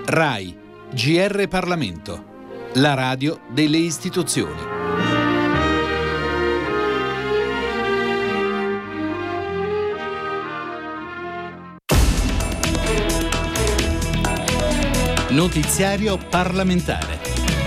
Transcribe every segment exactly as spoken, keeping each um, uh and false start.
RAI, G R Parlamento, la radio delle istituzioni. Notiziario parlamentare.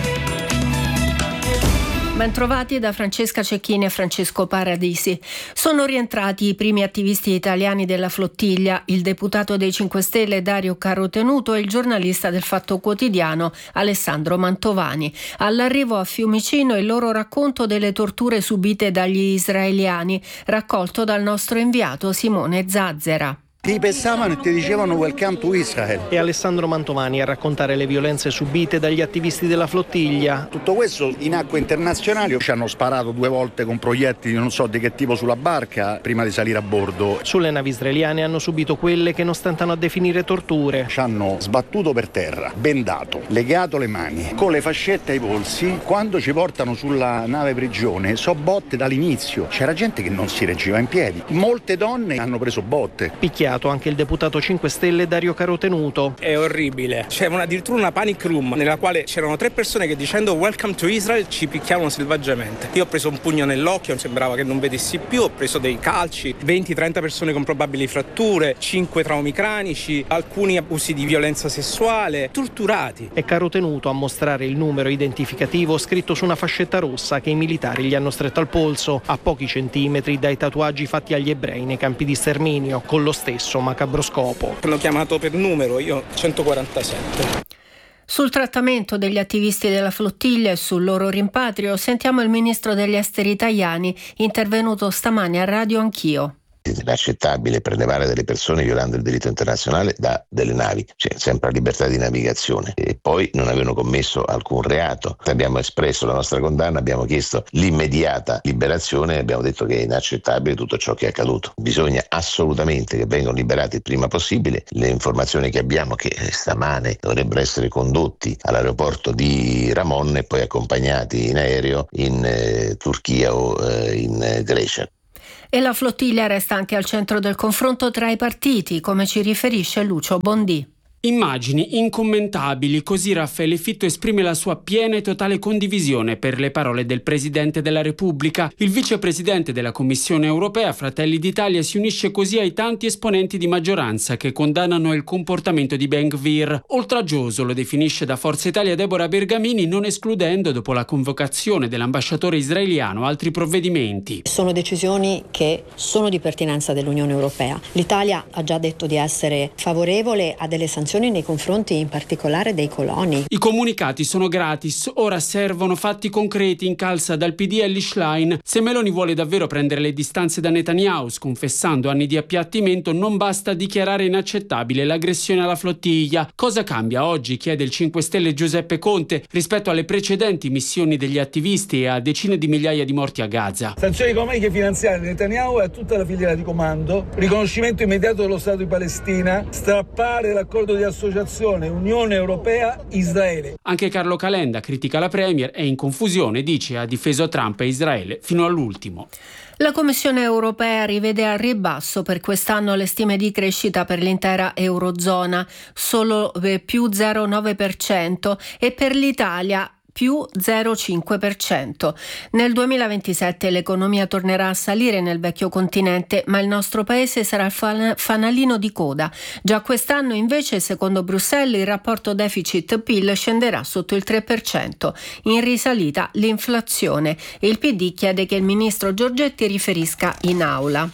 Bentrovati da Francesca Cecchini e Francesco Paradisi. Sono rientrati i primi attivisti italiani della flottiglia, il deputato dei cinque Stelle Dario Carotenuto e il giornalista del Fatto Quotidiano Alessandro Mantovani. All'arrivo a Fiumicino il loro racconto delle torture subite dagli israeliani, raccolto dal nostro inviato Simone Zazzera. Ti pensavano e ti dicevano welcome to Israel. E Alessandro Mantovani a raccontare le violenze subite dagli attivisti della flottiglia. Tutto questo in acque internazionali. Ci hanno sparato due volte con proiettili non so di che tipo sulla barca prima di salire a bordo. Sulle navi israeliane hanno subito quelle che non stentano a definire torture. Ci hanno sbattuto per terra, bendato, legato le mani, con le fascette ai polsi. Quando ci portano sulla nave prigione so botte dall'inizio. C'era gente che non si reggeva in piedi. Molte donne hanno preso botte. Picchiato anche il deputato cinque Stelle Dario Carotenuto. È orribile. C'è una, addirittura una panic room nella quale c'erano tre persone che dicendo welcome to Israel ci picchiavano selvaggiamente. Io ho preso un pugno nell'occhio, sembrava che non vedessi più, ho preso dei calci, venti trenta persone con probabili fratture, cinque traumi cranici, alcuni abusi di violenza sessuale, torturati. È Carotenuto a mostrare il numero identificativo scritto su una fascetta rossa che i militari gli hanno stretto al polso, a pochi centimetri dai tatuaggi fatti agli ebrei nei campi di sterminio, con lo stesso macabro scopo. Hanno chiamato per numero, io centoquarantasette. Sul trattamento degli attivisti della flottiglia e sul loro rimpatrio sentiamo il ministro degli esteri Tajani, intervenuto stamani a Radio Anch'io. È inaccettabile prelevare delle persone violando il diritto internazionale da delle navi, c'è sempre la libertà di navigazione, e poi non avevano commesso alcun reato. Abbiamo espresso la nostra condanna, abbiamo chiesto l'immediata liberazione e abbiamo detto che è inaccettabile tutto ciò che è accaduto. Bisogna assolutamente che vengano liberati il prima possibile. Le informazioni che abbiamo è che stamane dovrebbero essere condotti all'aeroporto di Ramon e poi accompagnati in aereo in eh, Turchia o eh, in eh, Grecia. E la flottiglia resta anche al centro del confronto tra i partiti, come ci riferisce Lucio Bondì. Immagini incommentabili, così Raffaele Fitto esprime la sua piena e totale condivisione per le parole del Presidente della Repubblica. Il vicepresidente della Commissione europea, Fratelli d'Italia, si unisce così ai tanti esponenti di maggioranza che condannano il comportamento di Ben Gvir. Oltraggioso lo definisce da Forza Italia Deborah Bergamini, non escludendo, dopo la convocazione dell'ambasciatore israeliano, altri provvedimenti. Sono decisioni che sono di pertinenza dell'Unione Europea. L'Italia ha già detto di essere favorevole a delle sanzioni nei confronti in particolare dei coloni. I comunicati sono gratis, ora servono fatti concreti, incalza dal P D Elly Schlein. Se Meloni vuole davvero prendere le distanze da Netanyahu, sconfessando anni di appiattimento, non basta dichiarare inaccettabile l'aggressione alla flottiglia. Cosa cambia oggi, chiede il cinque Stelle Giuseppe Conte, rispetto alle precedenti missioni degli attivisti e a decine di migliaia di morti a Gaza? Sanzioni economiche finanziarie Netanyahu e a tutta la filiera di comando, riconoscimento immediato dello Stato di Palestina, strappare l'accordo di associazione Unione Europea-Israele. Anche Carlo Calenda critica la Premier e in confusione dice ha difeso Trump e Israele fino all'ultimo. La Commissione europea rivede al ribasso per quest'anno le stime di crescita per l'intera Eurozona, solo più zero virgola nove per cento, e per l'Italia più zero virgola cinque per cento. Nel duemilaventisette l'economia tornerà a salire nel vecchio continente, ma il nostro paese sarà il fan- fanalino di coda. Già quest'anno invece, secondo Bruxelles, il rapporto deficit-P I L scenderà sotto il tre per cento. In risalita l'inflazione. Il P D chiede che il ministro Giorgetti riferisca in aula.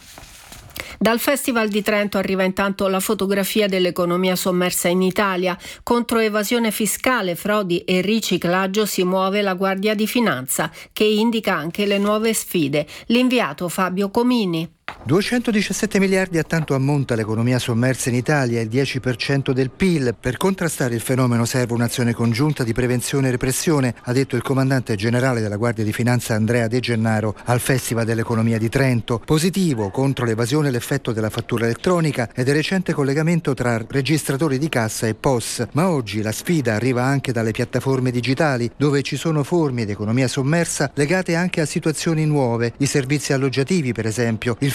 Dal Festival di Trento arriva intanto la fotografia dell'economia sommersa in Italia. Contro evasione fiscale, frodi e riciclaggio si muove la Guardia di Finanza, che indica anche le nuove sfide. L'inviato Fabio Comini. duecentodiciassette miliardi a tanto ammonta l'economia sommersa in Italia, il dieci per cento del P I L. Per contrastare il fenomeno serve un'azione congiunta di prevenzione e repressione, ha detto il comandante generale della Guardia di Finanza Andrea De Gennaro al Festival dell'Economia di Trento. Positivo contro l'evasione l'effetto della fattura elettronica ed il recente collegamento tra registratori di cassa e P O S. Ma oggi la sfida arriva anche dalle piattaforme digitali, dove ci sono forme di economia sommersa legate anche a situazioni nuove, i servizi alloggiativi per esempio. Il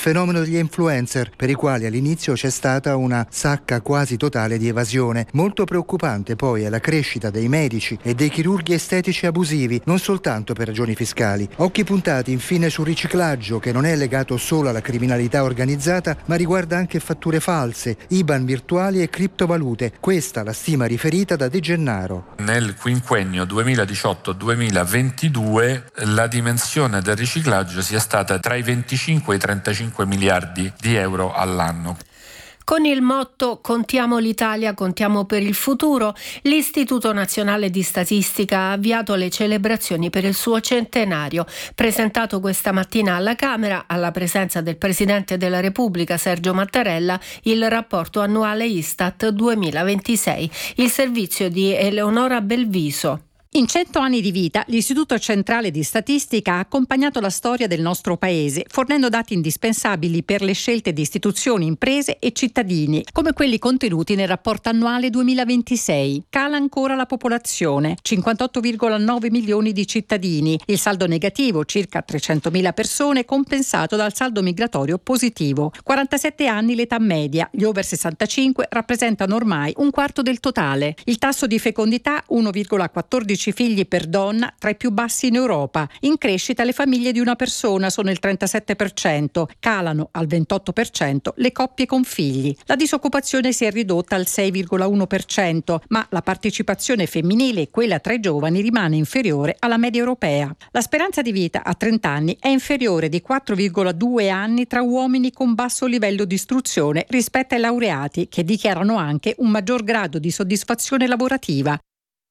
fenomeno degli influencer, per i quali all'inizio c'è stata una sacca quasi totale di evasione. Molto preoccupante poi è la crescita dei medici e dei chirurghi estetici abusivi, non soltanto per ragioni fiscali. Occhi puntati infine sul riciclaggio, che non è legato solo alla criminalità organizzata, ma riguarda anche fatture false, I B A N virtuali e criptovalute. Questa la stima riferita da De Gennaro. Nel quinquennio duemiladiciotto duemilaventidue la dimensione del riciclaggio sia stata tra i venticinque e i trentacinque miliardi di euro all'anno. Con il motto "Contiamo l'Italia, contiamo per il futuro", l'Istituto Nazionale di Statistica ha avviato le celebrazioni per il suo centenario. Presentato questa mattina alla Camera, alla presenza del Presidente della Repubblica Sergio Mattarella, il rapporto annuale Istat duemilaventisei. Il servizio di Eleonora Belviso. In cento anni di vita, l'Istituto Centrale di Statistica ha accompagnato la storia del nostro Paese, fornendo dati indispensabili per le scelte di istituzioni, imprese e cittadini, come quelli contenuti nel rapporto annuale duemilaventisei. Cala ancora la popolazione, cinquantotto virgola nove milioni di cittadini, il saldo negativo, circa trecentomila persone, compensato dal saldo migratorio positivo. quarantasette anni l'età media, gli over sessantacinque rappresentano ormai un quarto del totale. Il tasso di fecondità, uno virgola quattordici figli per donna, tra i più bassi in Europa. In crescita le famiglie di una persona sono il trentasette per cento, calano al ventotto per cento le coppie con figli. La disoccupazione si è ridotta al sei virgola uno per cento, ma la partecipazione femminile e quella tra i giovani rimane inferiore alla media europea. La speranza di vita a trenta anni è inferiore di quattro virgola due anni tra uomini con basso livello di istruzione rispetto ai laureati, che dichiarano anche un maggior grado di soddisfazione lavorativa.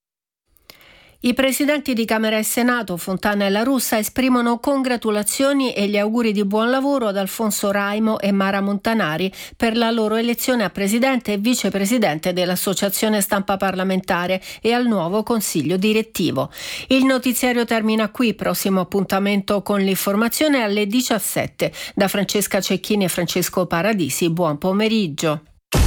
I presidenti di Camera e Senato, Fontana e La Russa, esprimono congratulazioni e gli auguri di buon lavoro ad Alfonso Raimo e Mara Montanari per la loro elezione a presidente e vicepresidente dell'Associazione Stampa Parlamentare e al nuovo consiglio direttivo. Il notiziario termina qui, prossimo appuntamento con l'informazione alle diciassette. Da Francesca Cecchini e Francesco Paradisi, buon pomeriggio.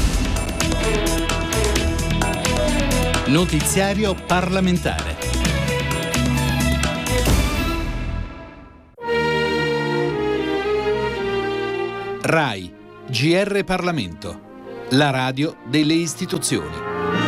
Notiziario parlamentare. RAI, G R Parlamento, la radio delle istituzioni.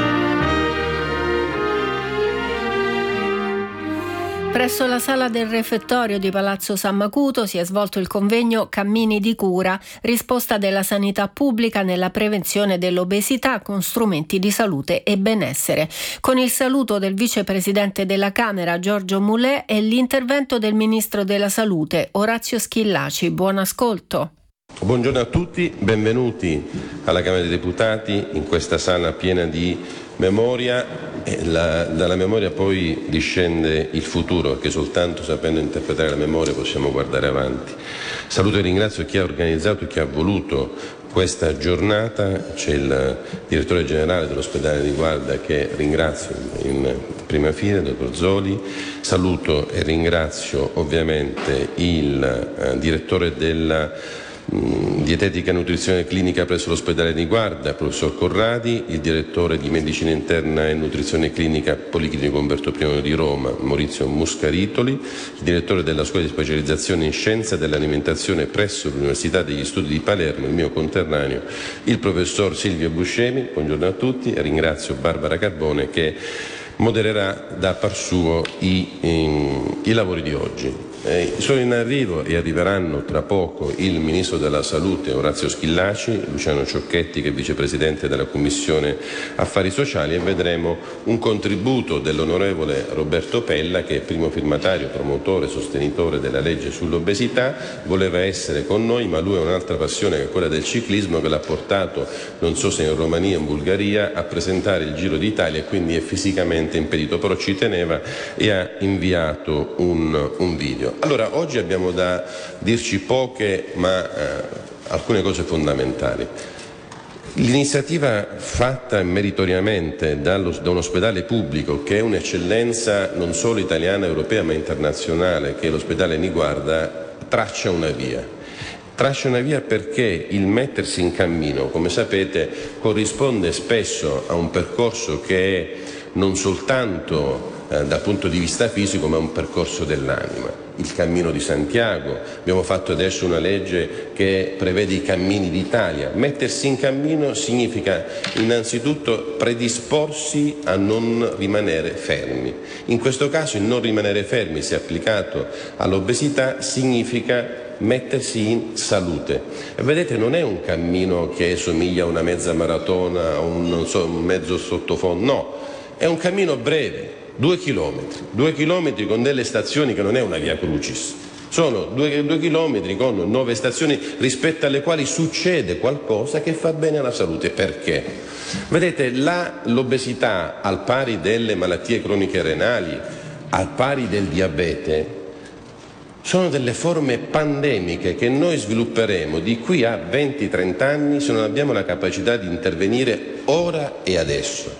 Presso la sala del refettorio di Palazzo San Macuto si è svolto il convegno Cammini di cura, risposta della sanità pubblica nella prevenzione dell'obesità con strumenti di salute e benessere. Con il saluto del vicepresidente della Camera Giorgio Mulè e l'intervento del ministro della Salute Orazio Schillaci. Buon ascolto. Buongiorno a tutti, benvenuti alla Camera dei Deputati in questa sala piena di memoria. E la, dalla memoria poi discende il futuro, perché soltanto sapendo interpretare la memoria possiamo guardare avanti. Saluto e ringrazio chi ha organizzato e chi ha voluto questa giornata. C'è il direttore generale dell'ospedale di Guarda, che ringrazio in prima fila, il dottor Zoli. Saluto e ringrazio ovviamente il eh, direttore della Dietetica e nutrizione clinica presso l'ospedale di Guarda, professor Corradi, il direttore di medicina interna e nutrizione clinica Policlinico Umberto I di Roma, Maurizio Muscaritoli, il direttore della scuola di specializzazione in scienza dell'alimentazione presso l'Università degli Studi di Palermo, il mio conterraneo, il professor Silvio Buscemi. Buongiorno a tutti e ringrazio Barbara Carbone che modererà da par suo i, i, i lavori di oggi. Eh, sono in arrivo e arriveranno tra poco il Ministro della Salute Orazio Schillaci, Luciano Ciocchetti che è Vicepresidente della Commissione Affari Sociali, e vedremo un contributo dell'onorevole Roberto Pella, che è primo firmatario, promotore, sostenitore della legge sull'obesità. Voleva essere con noi, ma lui ha un'altra passione, che è quella del ciclismo, che l'ha portato, non so se in Romania o in Bulgaria, a presentare il Giro d'Italia, e quindi è fisicamente impedito, però ci teneva e ha inviato un, un video. Allora, oggi abbiamo da dirci poche, ma eh, alcune cose fondamentali. L'iniziativa fatta meritoriamente dallo, da un ospedale pubblico, che è un'eccellenza non solo italiana, europea, ma internazionale, che è l'ospedale Niguarda, traccia una via. Traccia una via perché il mettersi in cammino, come sapete, corrisponde spesso a un percorso che è non soltanto eh, dal punto di vista fisico, ma è un percorso dell'anima. Il Cammino di Santiago, abbiamo fatto adesso una legge che prevede i cammini d'Italia. Mettersi in cammino significa innanzitutto predisporsi a non rimanere fermi. In questo caso il non rimanere fermi, se applicato all'obesità, significa mettersi in salute. E vedete, non è un cammino che somiglia a una mezza maratona o un, non so, un mezzo sottofondo, no, è un cammino breve. Due chilometri, due chilometri con delle stazioni che non è una via crucis, sono due, due chilometri con nove stazioni rispetto alle quali succede qualcosa che fa bene alla salute. Perché? Vedete, la, l'obesità, al pari delle malattie croniche renali, al pari del diabete, sono delle forme pandemiche che noi svilupperemo di qui a venti trenta anni se non abbiamo la capacità di intervenire ora e adesso.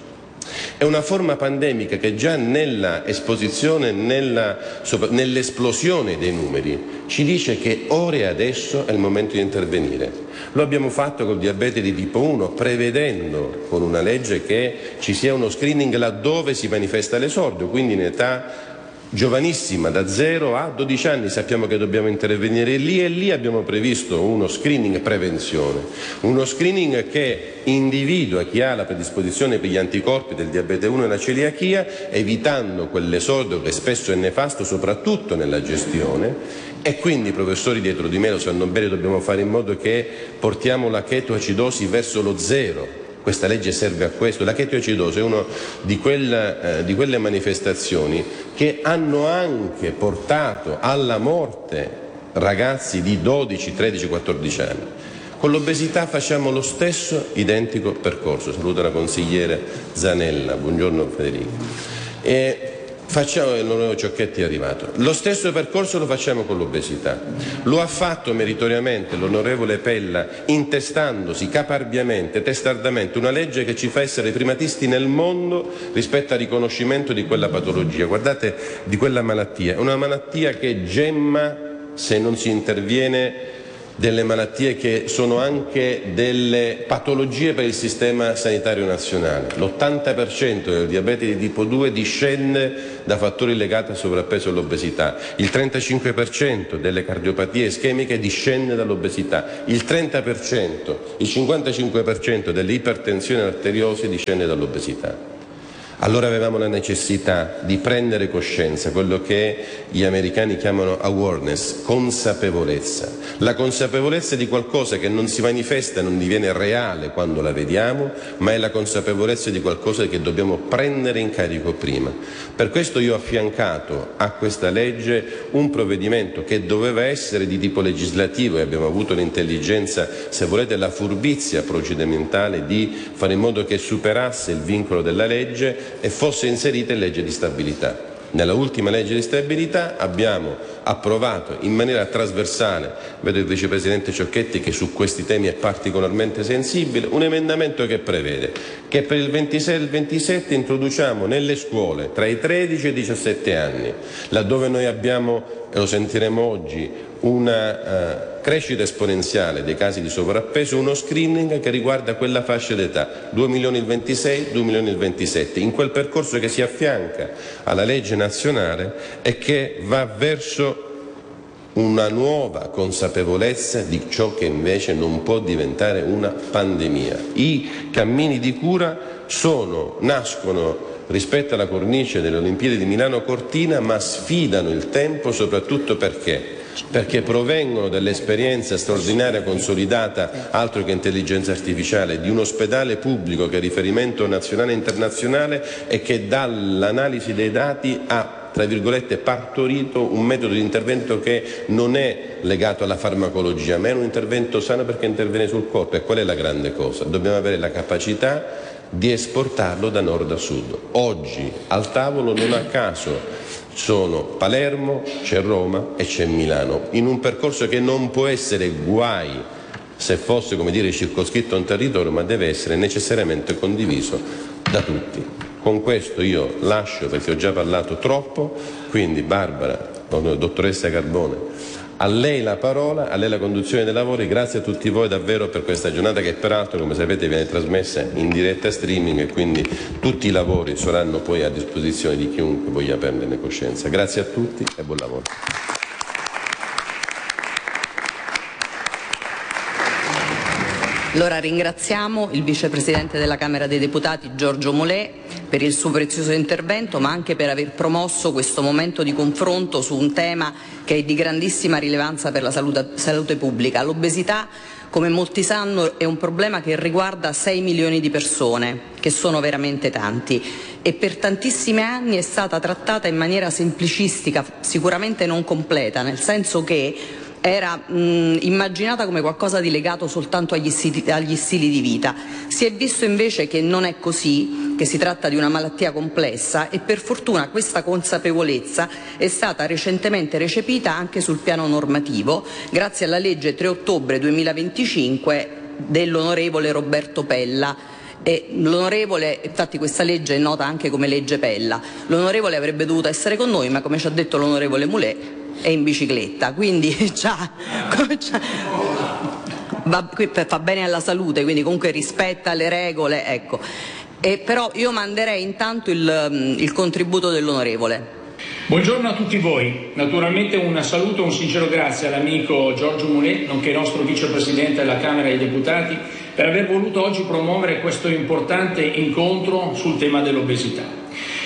È una forma pandemica che già nella esposizione, nella, nell'esplosione dei numeri, ci dice che ora e adesso è il momento di intervenire. Lo abbiamo fatto col diabete di tipo uno, prevedendo con una legge che ci sia uno screening laddove si manifesta l'esordio, quindi in età giovanissima, da zero a dodici anni sappiamo che dobbiamo intervenire lì, e lì abbiamo previsto uno screening prevenzione, uno screening che individua chi ha la predisposizione per gli anticorpi del diabete uno e la celiachia, evitando quell'esordio che spesso è nefasto soprattutto nella gestione. E quindi i professori dietro di me lo sanno bene, dobbiamo fare in modo che portiamo la chetoacidosi verso lo zero. Questa legge serve a questo. La chetoacidosi è una di, quella, eh, di quelle manifestazioni che hanno anche portato alla morte ragazzi di dodici, tredici, quattordici anni. Con l'obesità facciamo lo stesso identico percorso. Saluto la consigliere Zanella, buongiorno Federico. E facciamo, l'onorevole Ciocchetti è arrivato. Lo stesso percorso lo facciamo con l'obesità. Lo ha fatto meritoriamente l'onorevole Pella, intestandosi caparbiamente, testardamente, una legge che ci fa essere primatisti nel mondo rispetto al riconoscimento di quella patologia. Guardate, di quella malattia. È una malattia che gemma, se non si interviene, delle malattie che sono anche delle patologie per il sistema sanitario nazionale. L'ottanta per cento del diabete di tipo due discende da fattori legati al sovrappeso e all'obesità, il trentacinque per cento delle cardiopatie ischemiche discende dall'obesità, il trenta per cento, il cinquantacinque per cento delle ipertensioni arteriose discende dall'obesità. Allora avevamo la necessità di prendere coscienza, quello che gli americani chiamano awareness, consapevolezza. La consapevolezza di qualcosa che non si manifesta, non diviene reale quando la vediamo, ma è la consapevolezza di qualcosa che dobbiamo prendere in carico prima. Per questo io ho affiancato a questa legge un provvedimento che doveva essere di tipo legislativo, e abbiamo avuto l'intelligenza, se volete la furbizia procedimentale, di fare in modo che superasse il vincolo della legge e fosse inserita in legge di stabilità. Nella ultima legge di stabilità abbiamo approvato in maniera trasversale, vedo il vicepresidente Ciocchetti che su questi temi è particolarmente sensibile, un emendamento che prevede che per il ventisei e il ventisette introduciamo nelle scuole tra i tredici e i diciassette anni, laddove noi abbiamo, e lo sentiremo oggi, una uh, crescita esponenziale dei casi di sovrappeso, uno screening che riguarda quella fascia d'età, due milioni il ventisei, due milioni il ventisette, in quel percorso che si affianca alla legge nazionale e che va verso una nuova consapevolezza di ciò che invece non può diventare una pandemia. I cammini di cura sono, nascono rispetto alla cornice delle Olimpiadi di Milano Cortina, ma sfidano il tempo soprattutto perché perché provengono dall'esperienza straordinaria consolidata, altro che intelligenza artificiale, di un ospedale pubblico che è riferimento nazionale e internazionale e che dall'analisi dei dati ha, tra virgolette, partorito un metodo di intervento che non è legato alla farmacologia, ma è un intervento sano perché interviene sul corpo. E qual è la grande cosa? Dobbiamo avere la capacità di esportarlo da nord a sud. Oggi al tavolo non a caso sono Palermo, c'è Roma e c'è Milano, in un percorso che non può essere guai se fosse, come dire, circoscritto a un territorio, ma deve essere necessariamente condiviso da tutti. Con questo io lascio, perché ho già parlato troppo, quindi Barbara, dottoressa Carbone, A lei la parola, a lei la conduzione dei lavori. Grazie a tutti voi davvero per questa giornata che peraltro, come sapete, viene trasmessa in diretta streaming e quindi tutti i lavori saranno poi a disposizione di chiunque voglia prenderne coscienza. Grazie a tutti e buon lavoro. Allora ringraziamo il vicepresidente della Camera dei Deputati Giorgio Mulè per il suo prezioso intervento, ma anche per aver promosso questo momento di confronto su un tema che è di grandissima rilevanza per la salute, salute pubblica. L'obesità, come molti sanno, è un problema che riguarda sei milioni di persone, che sono veramente tanti, e per tantissimi anni è stata trattata in maniera semplicistica, sicuramente non completa, nel senso che era mh, immaginata come qualcosa di legato soltanto agli stili, agli stili di vita. Si è visto invece che non è così, che si tratta di una malattia complessa, e per fortuna questa consapevolezza è stata recentemente recepita anche sul piano normativo grazie alla legge tre ottobre duemilaventicinque dell'onorevole Roberto Pella. E l'onorevole, infatti questa legge è nota anche come legge Pella, l'onorevole avrebbe dovuto essere con noi, ma come ci ha detto l'onorevole Mulè è in bicicletta, quindi già, già va, fa bene alla salute, quindi comunque rispetta le regole, ecco. E però io manderei intanto il, il contributo dell'onorevole. Buongiorno a tutti voi, naturalmente un saluto e un sincero grazie all'amico Giorgio Mulè, nonché nostro vicepresidente della Camera dei Deputati, per aver voluto oggi promuovere questo importante incontro sul tema dell'obesità.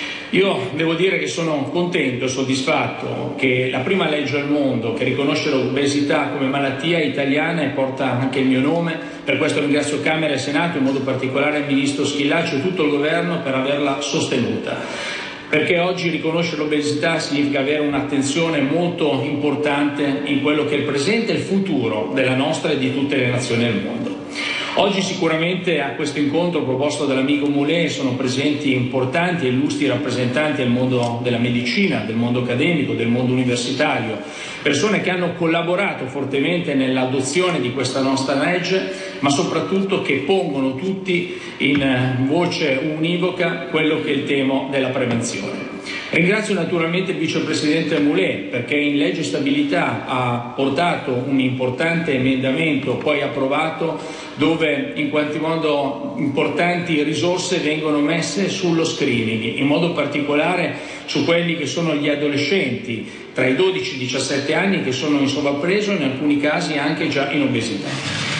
Io devo dire che sono contento e soddisfatto che la prima legge al mondo che riconosce l'obesità come malattia italiana e porta anche il mio nome, per questo ringrazio Camera e Senato, in modo particolare il Ministro Schillaci e tutto il Governo per averla sostenuta. Perché oggi riconoscere l'obesità significa avere un'attenzione molto importante in quello che è il presente e il futuro della nostra e di tutte le nazioni del mondo. Oggi sicuramente a questo incontro proposto dall'amico Mulè sono presenti importanti e illustri rappresentanti del mondo della medicina, del mondo accademico, del mondo universitario, persone che hanno collaborato fortemente nell'adozione di questa nostra legge, ma soprattutto che pongono tutti in voce univoca quello che è il tema della prevenzione. Ringrazio naturalmente il vicepresidente Mulè perché in legge stabilità ha portato un importante emendamento poi approvato dove in qualche modo importanti risorse vengono messe sullo screening, in modo particolare su quelli che sono gli adolescenti tra i dodici e i diciassette anni che sono in sovrappeso e in alcuni casi anche già in obesità.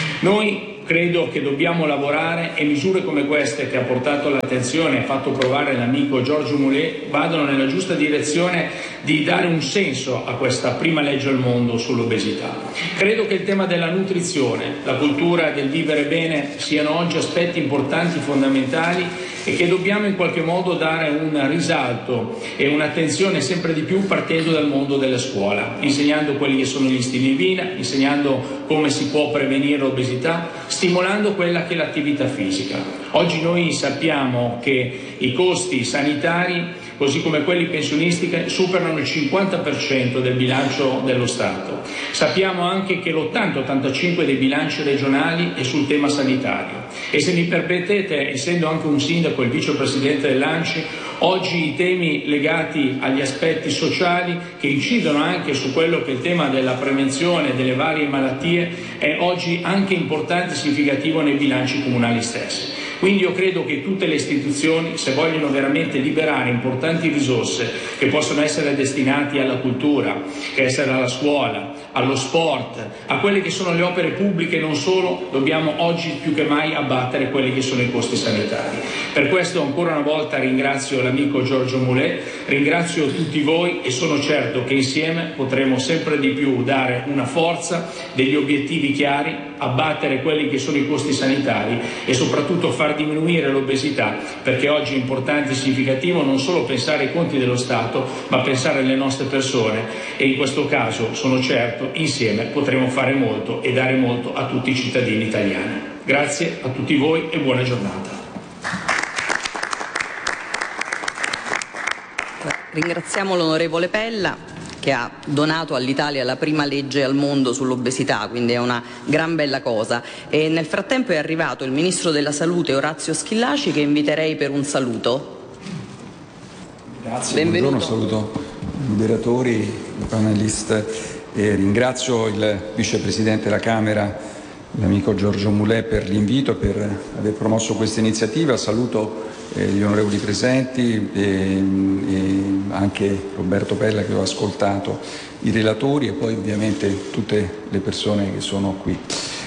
Noi credo che dobbiamo lavorare e misure come queste che ha portato all'attenzione e ha fatto provare l'amico Giorgio Mulè vadano nella giusta direzione di dare un senso a questa prima legge al mondo sull'obesità. Credo che il tema della nutrizione, la cultura del vivere bene siano oggi aspetti importanti, fondamentali e che dobbiamo in qualche modo dare un risalto e un'attenzione sempre di più partendo dal mondo della scuola, insegnando quelli che sono gli stili di vita, insegnando come si può prevenire l'obesità, stimolando quella che è l'attività fisica. Oggi noi sappiamo che i costi sanitari, così come quelli pensionistici, superano il cinquanta per cento del bilancio dello Stato. Sappiamo anche che l'ottanta ottantacinque dei bilanci regionali è sul tema sanitario. E se mi permettete, essendo anche un sindaco e il vicepresidente dell'ANCI, oggi i temi legati agli aspetti sociali che incidono anche su quello che è il tema della prevenzione delle varie malattie è oggi anche importante e significativo nei bilanci comunali stessi. Quindi io credo che tutte le istituzioni, se vogliono veramente liberare importanti risorse che possono essere destinate alla cultura, che essere alla scuola, allo sport, a quelle che sono le opere pubbliche e non solo, dobbiamo oggi più che mai abbattere quelli che sono i costi sanitari. Per questo ancora una volta ringrazio l'amico Giorgio Mulè, ringrazio tutti voi e sono certo che insieme potremo sempre di più dare una forza, degli obiettivi chiari, abbattere quelli che sono i costi sanitari e soprattutto far diminuire l'obesità, perché oggi è importante e significativo non solo pensare ai conti dello Stato, ma pensare alle nostre persone e in questo caso sono certo insieme potremo fare molto e dare molto a tutti i cittadini italiani. Grazie a tutti voi e buona giornata. Ringraziamo l'onorevole Pella che ha donato all'Italia la prima legge al mondo sull'obesità, quindi è una gran bella cosa. E nel frattempo è arrivato il Ministro della Salute Orazio Schillaci che inviterei per un saluto. Grazie, benvenuto. Buongiorno, saluto i moderatori, i panelist. E ringrazio il vicepresidente della Camera, l'amico Giorgio Mulè, per l'invito, per aver promosso questa iniziativa. Saluto eh, gli onorevoli presenti e, e anche Roberto Pella, che ho ascoltato, i relatori e poi ovviamente tutte le persone che sono qui.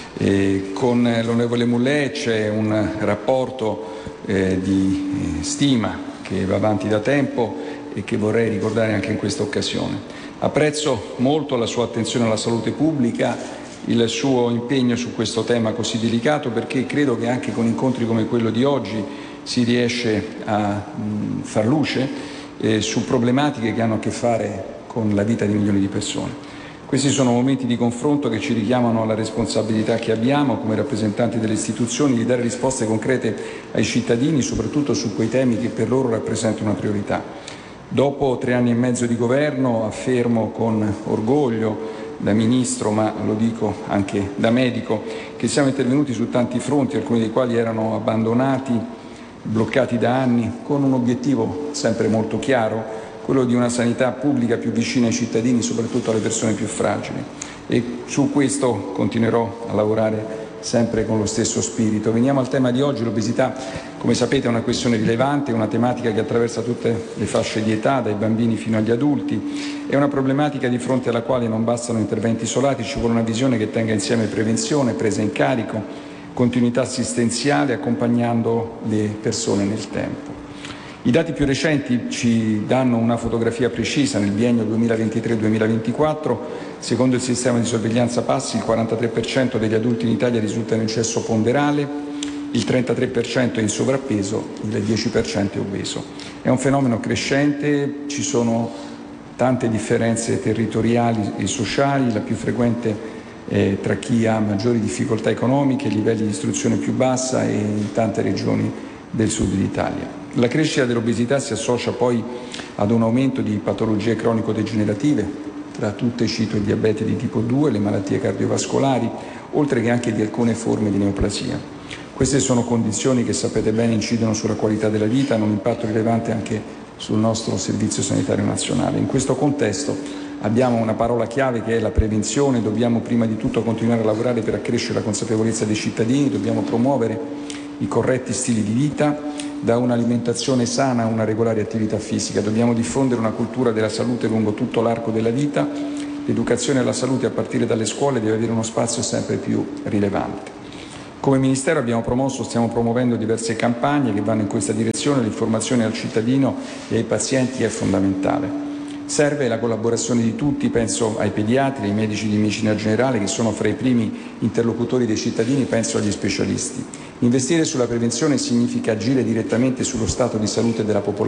E con l'onorevole Mulè c'è un rapporto eh, di stima che va avanti da tempo e che vorrei ricordare anche in questa occasione. Apprezzo molto la sua attenzione alla salute pubblica, il suo impegno su questo tema così delicato, perché credo che anche con incontri come quello di oggi si riesce a mh, far luce eh, su problematiche che hanno a che fare con la vita di milioni di persone. Questi sono momenti di confronto che ci richiamano alla responsabilità che abbiamo come rappresentanti delle istituzioni di dare risposte concrete ai cittadini, soprattutto su quei temi che per loro rappresentano una priorità. Dopo tre anni e mezzo di governo affermo con orgoglio da Ministro, ma lo dico anche da medico, che siamo intervenuti su tanti fronti, alcuni dei quali erano abbandonati, bloccati da anni, con un obiettivo sempre molto chiaro, quello di una sanità pubblica più vicina ai cittadini, soprattutto alle persone più fragili. E su questo continuerò a lavorare sempre con lo stesso spirito. Veniamo al tema di oggi. L'obesità, come sapete, è una questione rilevante, una tematica che attraversa tutte le fasce di età, dai bambini fino agli adulti. È una problematica di fronte alla quale non bastano interventi isolati, ci vuole una visione che tenga insieme prevenzione, presa in carico, continuità assistenziale, accompagnando le persone nel tempo. I dati più recenti ci danno una fotografia precisa. Nel biennio duemilaventitré duemilaventiquattro, secondo il sistema di sorveglianza PASSI, il quarantatré per cento degli adulti in Italia risulta in eccesso ponderale, il trentatré per cento è in sovrappeso, il dieci per cento è obeso. È un fenomeno crescente, ci sono tante differenze territoriali e sociali, la più frequente è tra chi ha maggiori difficoltà economiche, livelli di istruzione più bassa e in tante regioni del sud d'Italia. La crescita dell'obesità si associa poi ad un aumento di patologie cronico-degenerative, tra tutte cito il diabete di tipo due, le malattie cardiovascolari, oltre che anche di alcune forme di neoplasia. Queste sono condizioni che, sapete bene, incidono sulla qualità della vita, hanno un impatto rilevante anche sul nostro Servizio Sanitario Nazionale. In questo contesto abbiamo una parola chiave che è la prevenzione. Dobbiamo prima di tutto continuare a lavorare per accrescere la consapevolezza dei cittadini, dobbiamo promuovere i corretti stili di vita, da un'alimentazione sana a una regolare attività fisica. Dobbiamo diffondere una cultura della salute lungo tutto l'arco della vita. L'educazione alla salute a partire dalle scuole deve avere uno spazio sempre più rilevante. Come Ministero abbiamo promosso, stiamo promuovendo diverse campagne che vanno in questa direzione. L'informazione al cittadino e ai pazienti è fondamentale. Serve la collaborazione di tutti, penso ai pediatri, ai medici di medicina generale che sono fra i primi interlocutori dei cittadini, penso agli specialisti. Investire sulla prevenzione significa agire direttamente sullo stato di salute della popolazione.